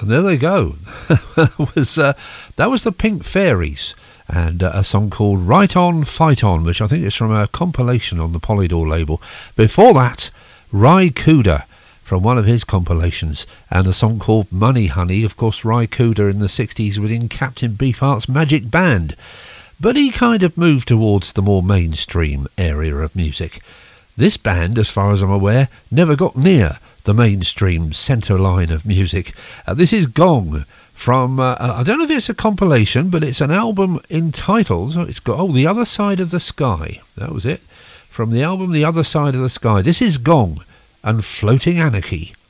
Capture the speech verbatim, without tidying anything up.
And there they go. that, was, uh, that was the Pink Fairies, and uh, a song called Right On, Fight On, which I think is from a compilation on the Polydor label. Before that, Ry Cooder from one of his compilations, and a song called Money Honey. Of course, Ry Cooder in the sixties within Captain Beefheart's Magic Band. But he kind of moved towards the more mainstream area of music. This band, as far as I'm aware, never got near the mainstream centre line of music. Uh, this is Gong from, uh, I don't know if it's a compilation, but it's an album entitled, it's got, oh, The Other Side of the Sky. That was it. From the album The Other Side of the Sky. This is Gong and Floating Anarchy.